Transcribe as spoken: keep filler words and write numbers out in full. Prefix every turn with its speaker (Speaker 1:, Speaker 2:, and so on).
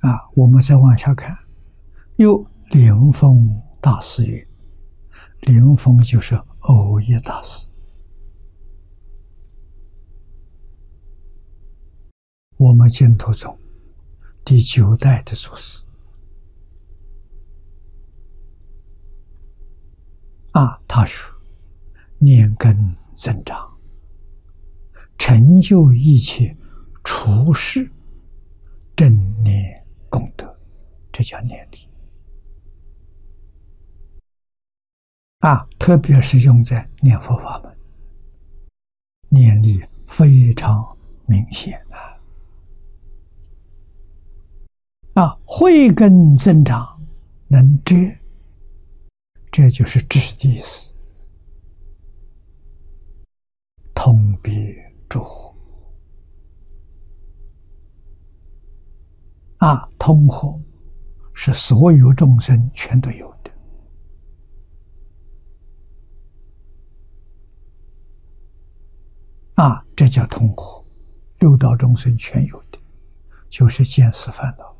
Speaker 1: 啊，我们再往下看，又灵峰大师云，灵峰就是藕益大师，我们净土宗第九代的祖师啊，他说念根增长，成就一切处世正念功德，这叫念力啊！特别是用在念佛法门，念力非常明显啊！啊，慧根增长，能遮，这就是知的意思。通别诸佛啊，通和是所有众生全都有的啊，这叫通和，六道众生全有的，就是见思烦恼。